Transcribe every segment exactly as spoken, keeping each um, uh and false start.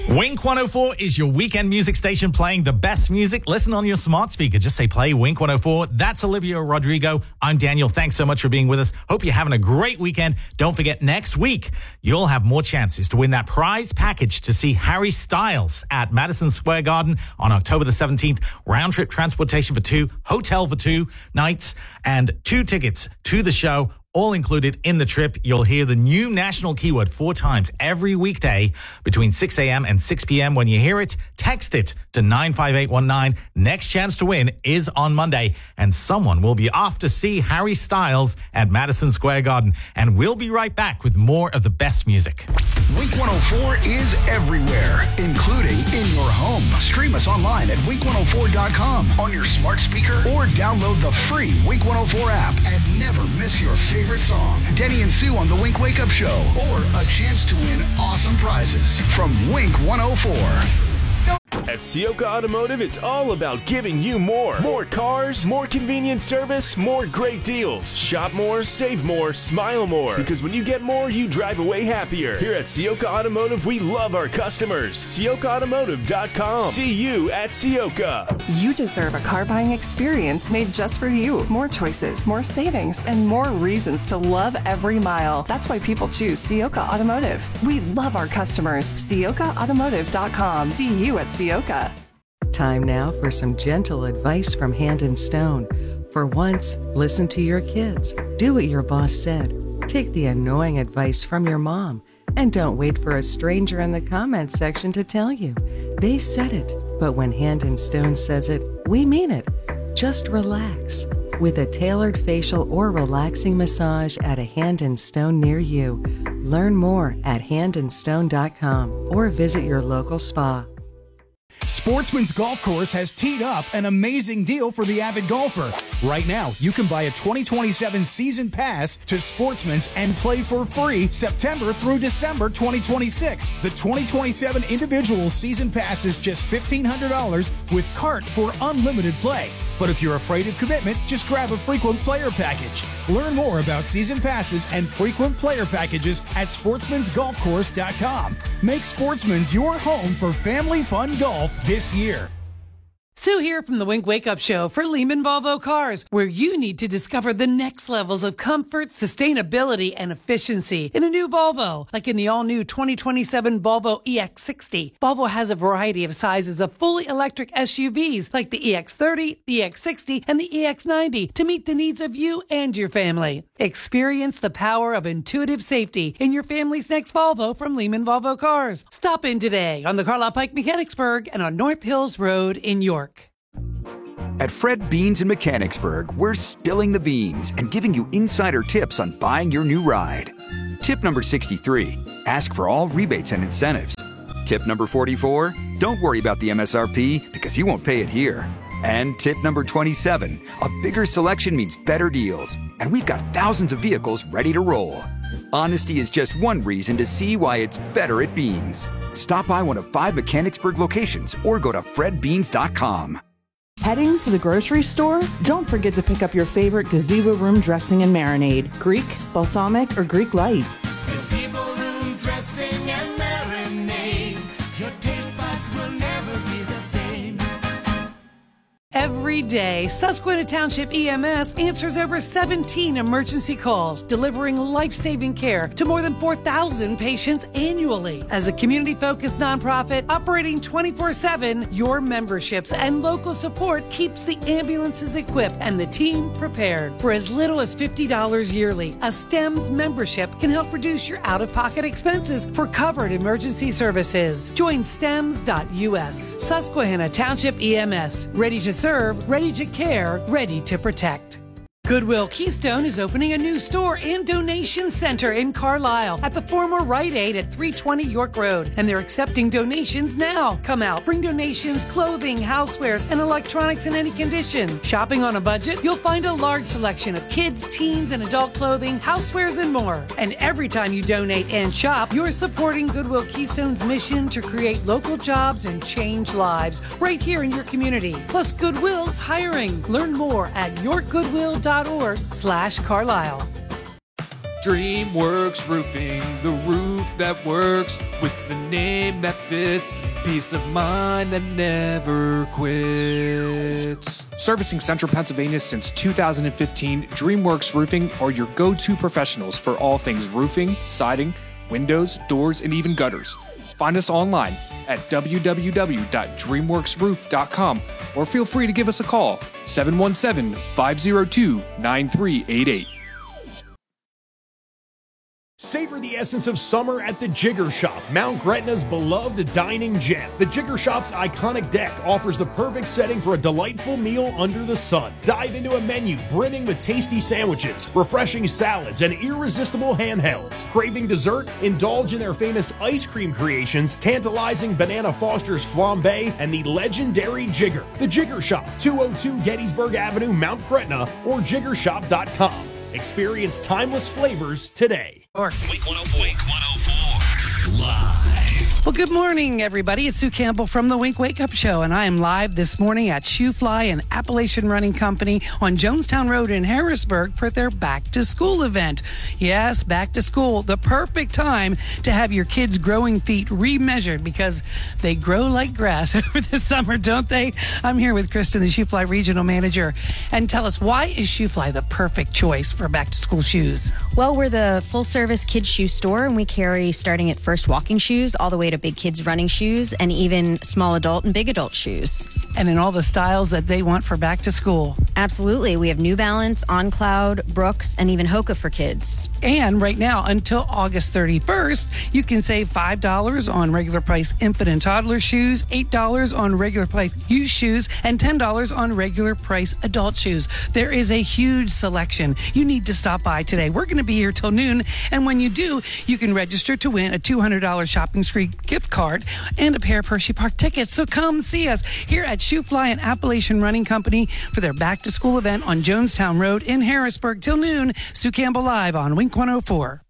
Wink one oh four is your weekend music station playing the best music. Listen on your smart speaker. Just say play Wink one oh four. That's Olivia Rodrigo. I'm Daniel. Thanks so much for being with us. Hope you're having a great weekend. Don't forget, next week, you'll have more chances to win that prize package to see Harry Styles at Madison Square Garden on October the seventeenth. Round trip transportation for two, hotel for two nights, and two tickets to the show. All included in the trip. You'll hear the new national keyword four times every weekday between six a.m. and six p.m. When you hear it, text it to nine five eight one nine. Next chance to win is on Monday, and someone will be off to see Harry Styles at Madison Square Garden. And we'll be right back with more of the best music. Wink one oh four is everywhere, including in your home. Stream us online at wink one oh four dot com on your smart speaker or download the free Wink one oh four app and never miss your favorite song. Denny and Sue on the Wink Wake Up Show, or a chance to win awesome prizes from Wink one oh four. At Ciocca Automotive, it's all about giving you more. More cars, more convenient service, more great deals. Shop more, save more, smile more. Because when you get more, you drive away happier. Here at Ciocca Automotive, we love our customers. Ciocca Automotive dot com. See you at Ciocca. You deserve a car buying experience made just for you. More choices, more savings, and more reasons to love every mile. That's why people choose Ciocca Automotive. We love our customers. Ciocca Automotive dot com. See you at Ciocca. Time now for some gentle advice from Hand and Stone. For once, listen to your kids. Do what your boss said. Take the annoying advice from your mom. And don't wait for a stranger in the comments section to tell you. They said it, but when Hand and Stone says it, we mean it. Just relax. With a tailored facial or relaxing massage at a Hand and Stone near you. Learn more at hand and stone dot com or visit your local spa. Sportsman's Golf Course has teed up an amazing deal for the avid golfer. Right now, you can buy a twenty twenty-seven season pass to Sportsman's and play for free September through December twenty twenty-six. The twenty twenty-seven individual season pass is just fifteen hundred dollars with cart for unlimited play. But if you're afraid of commitment, just grab a frequent player package. Learn more about season passes and frequent player packages at sportsmans golf course dot com. Make Sportsman's your home for family fun golf this year. Sue here from the Wink Wake Up Show for Lehman Volvo Cars, where you need to discover the next levels of comfort, sustainability, and efficiency in a new Volvo, like in the all-new twenty twenty-seven Volvo E X sixty. Volvo has a variety of sizes of fully electric S U Vs, like the E X thirty, the E X sixty, and the E X ninety, to meet the needs of you and your family. Experience the power of intuitive safety in your family's next Volvo from Lehman Volvo Cars. Stop in today on the Carlisle Pike Mechanicsburg and on North Hills Road in York. At Fred Beans in Mechanicsburg, we're spilling the beans and giving you insider tips on buying your new ride. Tip number sixty-three, ask for all rebates and incentives. Tip number forty-four, don't worry about the M S R P because you won't pay it here. And tip number twenty-seven, a bigger selection means better deals. And we've got thousands of vehicles ready to roll. Honesty is just one reason to see why it's better at Beans. Stop by one of five Mechanicsburg locations or go to fred beans dot com. Heading to the grocery store? Don't forget to pick up your favorite gazebo room dressing and marinade. Greek, balsamic, or Greek light. Gazebo room dressing and marinade. Your taste buds will never be the same. Every day, Susquehanna Township E M S answers over seventeen emergency calls, delivering life-saving care to more than four thousand patients annually. As a community-focused nonprofit operating twenty-four seven, your memberships and local support keeps the ambulances equipped and the team prepared. For as little as fifty dollars yearly, a STEMS membership can help reduce your out-of-pocket expenses for covered emergency services. Join stems dot U S. Susquehanna Township E M S, ready to serve, ready to care, ready to protect. Goodwill Keystone is opening a new store and donation center in Carlisle at the former Rite Aid at three twenty York Road, and they're accepting donations now. Come out, bring donations, clothing, housewares, and electronics in any condition. Shopping on a budget? You'll find a large selection of kids, teens, and adult clothing, housewares, and more. And every time you donate and shop, you're supporting Goodwill Keystone's mission to create local jobs and change lives right here in your community. Plus, Goodwill's hiring. Learn more at your goodwill dot org slash Carlisle. DreamWorks Roofing, the roof that works with the name that fits, peace of mind that never quits. Servicing Central Pennsylvania since two thousand fifteen, DreamWorks Roofing are your go-to professionals for all things roofing, siding, windows, doors, and even gutters. Find us online at w w w dot dreamworks roof dot com or feel free to give us a call, seven one seven, five zero two, nine three eight eight. Savor the essence of summer at the Jigger Shop, Mount Gretna's beloved dining gem. The Jigger Shop's iconic deck offers the perfect setting for a delightful meal under the sun. Dive into a menu brimming with tasty sandwiches, refreshing salads, and irresistible handhelds. Craving dessert? Indulge in their famous ice cream creations, tantalizing Banana Foster's flambe, and the legendary Jigger. The Jigger Shop, two oh two Gettysburg Avenue, Mount Gretna, or jigger shop dot com. Experience timeless flavors today. Wink one oh four. Wink one oh four. Live. Well, good morning, everybody. It's Sue Campbell from the Wink Wake Up Show, and I am live this morning at Shoe Fly and Appalachian Running Company on Jonestown Road in Harrisburg for their Back to School event. Yes, back to school, the perfect time to have your kids' growing feet remeasured because they grow like grass over the summer, don't they? I'm here with Kristen, the Shoe Fly Regional Manager, and tell us, why is Shoe Fly the perfect choice for back to school shoes? Well, we're the full-service kids shoe store, and we carry starting at first walking shoes all the way to big kids running shoes and even small adult and big adult shoes. And in all the styles that they want for back to school. Absolutely. We have New Balance, On Cloud, Brooks, and even Hoka for kids. And right now, until August thirty-first, you can save five dollars on regular price infant and toddler shoes, eight dollars on regular price youth shoes, and ten dollars on regular price adult shoes. There is a huge selection. You need to stop by today. We're going to be here till noon, and when you do, you can register to win a two hundred dollars shopping spree gift card and a pair of Hershey Park tickets. So come see us here at Shoe Fly and Appalachian Running Company for their back to school event on Jonestown Road in Harrisburg till noon. Sue Campbell live on Wink one oh four.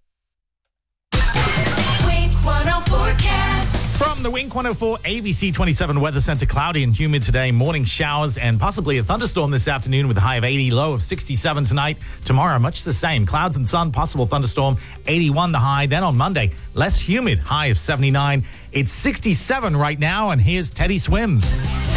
Wink one oh four cast. From the Wink one oh four A B C twenty-seven Weather Center, cloudy and humid today. Morning showers and possibly a thunderstorm this afternoon with a high of eighty, low of sixty-seven tonight. Tomorrow, much the same. Clouds and sun, possible thunderstorm, eighty-one the high. Then on Monday, less humid, high of seventy-nine. It's sixty-seven right now, and here's Teddy Swims.